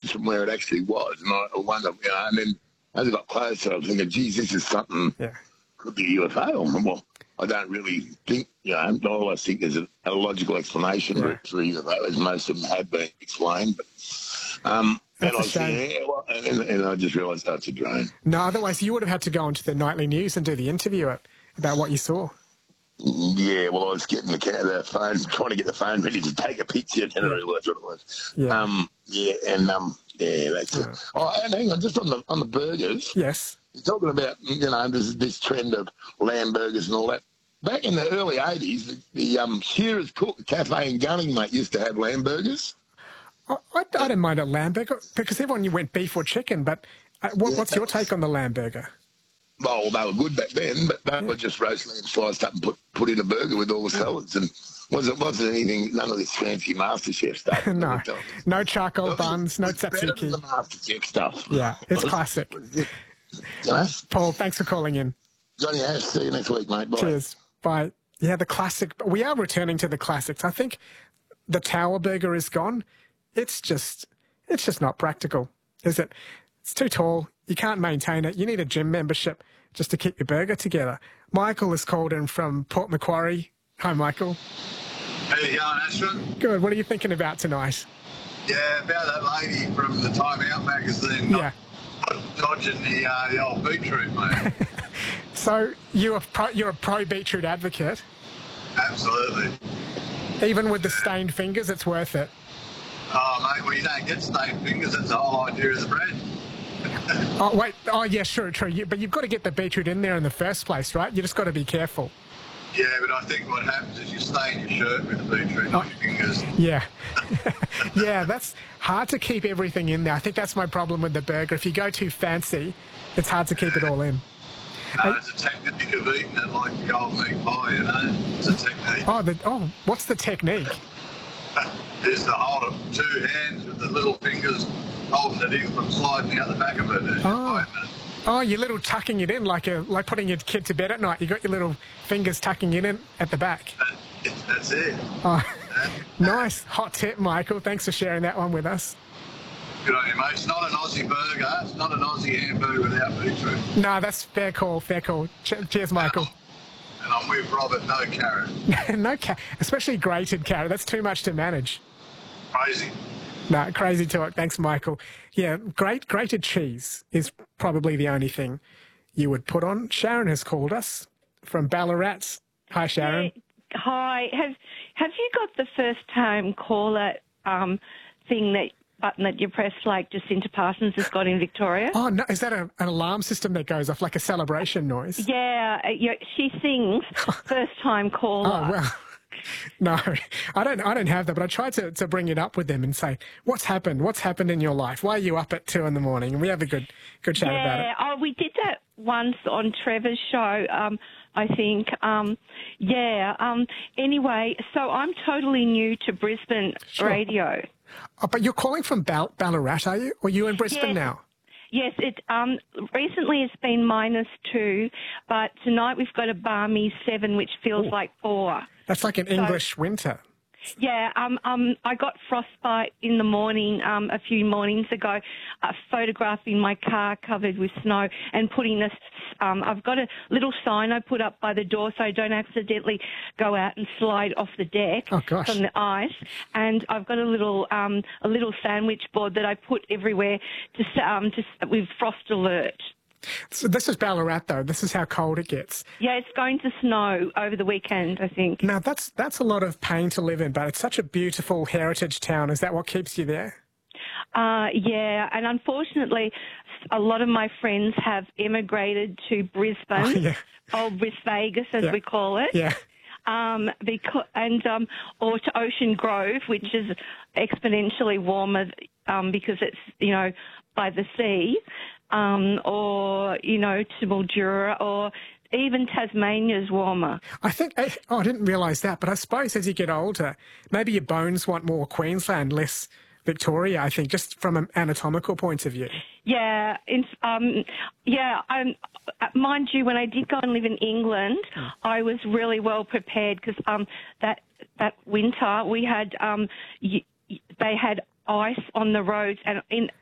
distance from where it actually was. And I wonder, and then as I got closer, I was thinking, geez, this is something, could be a UFO. Well, I don't really think, I always think there's a logical explanation for a UFO, as most of them have been explained. But, that's and a shame. and I just realised that's a drone. No, otherwise you would have had to go onto the nightly news and do the interview about what you saw. Yeah, well, I was getting the phone, trying to get the phone ready to take a picture, and I realised what it was. That's it. Oh, and hang on, just on the burgers. Yes. You're talking about, this trend of lamb burgers and all that. Back in the early 80s, the Shearer's Cafe in Gunning, mate, used to have lamb burgers. I don't mind a lamb burger because everyone went beef or chicken, but what's your take on the lamb burger? Well, they were good back then, but they were just roast lamb sliced up and put in a burger with all the salads. And wasn't anything, none of this fancy MasterChef stuff. No charcoal buns, no tzatziki. Better than the MasterChef stuff. Yeah, it's classic. Paul, thanks for calling in. Johnny Ash, see you next week, mate. Bye. Cheers. Bye. Yeah, the classic. We are returning to the classics. I think the Tower Burger is gone. It's just not practical, is it? It's too tall. You can't maintain it. You need a gym membership just to keep your burger together. Michael has called in from Port Macquarie. Hi, Michael. How you going, Ashton? Good. What are you thinking about tonight? Yeah, about that lady from the Time Out magazine. Yeah. Dodging the old beetroot, mate. So you're a pro beetroot advocate? Absolutely. Even with the stained fingers, it's worth it. Oh, mate, well, you don't get stained fingers. That's the whole idea of the bread. Oh, wait. Oh, yeah, sure, true. But you've got to get the beetroot in there in the first place, right? You just got to be careful. Yeah, but I think what happens is you stain your shirt with the beetroot, not your fingers. Yeah. Yeah, that's hard to keep everything in there. I think that's my problem with the burger. If you go too fancy, it's hard to keep it all in. No, it's a technique of eating it like the old meat pie, It's a technique. What's the technique? Is to hold it two hands with the little fingers holding it in from sliding out the back of it. Oh, you're little tucking it in like putting your kid to bed at night. You got your little fingers tucking it in at the back. That's it. Oh, nice. Hot tip, Michael. Thanks for sharing that one with us. Good on you, mate. It's not an Aussie burger. It's not an Aussie hamburger without beetroot. No, that's fair call, fair call. Cheers, Michael. And I'm with Robert, no carrot. No carrot, especially grated carrot. That's too much to manage. Crazy. No, crazy talk. Thanks, Michael. Yeah, grated cheese is probably the only thing you would put on. Sharon has called us from Ballarat. Hi, Sharon. Hey, hi. Have you got the first time caller button that you press like Jacinta Parsons has got in Victoria? Oh, no. Is that an alarm system that goes off like a celebration noise? Yeah, she sings first time caller. Oh, well. No, I don't have that, but I tried to bring it up with them and say, what's happened? What's happened in your life? Why are you up at 2 a.m? And we have a good chat about it. Yeah, we did that once on Trevor's show, I think. Anyway, so I'm totally new to Brisbane radio. Oh, but you're calling from Ballarat, are you? Or are you in Brisbane now? Yes, recently it's been -2, but tonight we've got a balmy 7, which feels like 4. That's like an English winter. Yeah, I got frostbite in the morning a few mornings ago, photographing my car covered with snow and putting this. I've got a little sign I put up by the door so I don't accidentally go out and slide off the deck from the ice. And I've got a little sandwich board that I put everywhere with frost alert. So this is Ballarat, though. This is how cold it gets. Yeah, it's going to snow over the weekend, I think. Now, that's a lot of pain to live in, but it's such a beautiful heritage town. Is that what keeps you there? Yeah, and unfortunately, a lot of my friends have emigrated to Brisbane, old Bris Vegas, as we call it. Yeah. Or to Ocean Grove, which is exponentially warmer because it's, by the sea. Or, to Mildura, or even Tasmania's warmer. I think, I didn't realise that, but I suppose as you get older, maybe your bones want more Queensland, less Victoria, I think, just from an anatomical point of view. Yeah, mind you, when I did go and live in England, I was really well prepared because that winter we had, they had ice on the roads, and